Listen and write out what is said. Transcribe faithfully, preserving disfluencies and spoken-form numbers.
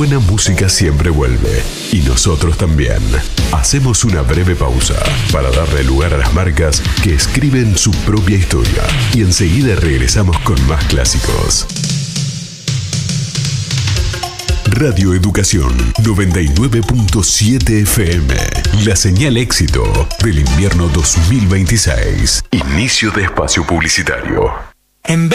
buena música siempre vuelve, y nosotros también. Hacemos una breve pausa para darle lugar a las marcas que escriben su propia historia, y enseguida regresamos con más clásicos. Radio Educación noventa y nueve punto siete F M. La señal éxito del invierno dos mil veintiséis. Inicio de espacio publicitario. En